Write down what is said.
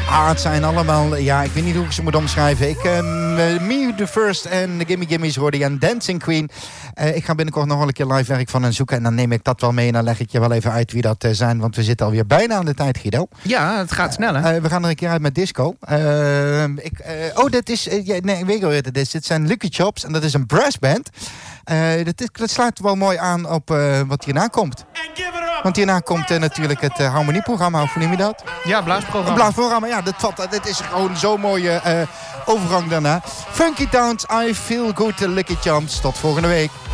Het zijn allemaal... Ja, ik weet niet hoe ik ze moet omschrijven. Me the First en de Gimme Gimme's hoorde je en Dancing Queen. Ik ga binnenkort nog wel een keer live werk van hen zoeken. En dan neem ik dat wel mee en dan leg ik je wel even uit wie dat zijn. Want we zitten alweer bijna aan de tijd, Guido. Ja, het gaat snel, hè? We gaan er een keer uit met disco. Dat is... nee, ik weet wel wat het is. Dit zijn Lucky Chops en dat is een brassband. Dat sluit wel mooi aan op wat hierna komt. Want hierna komt natuurlijk het harmonieprogramma, hoe noem je dat? Ja, blaasprogramma. Een blaasprogramma, ja, dit is gewoon zo'n mooie overgang daarna. Funky Towns, I Feel Good, Lucky Charms. Tot volgende week.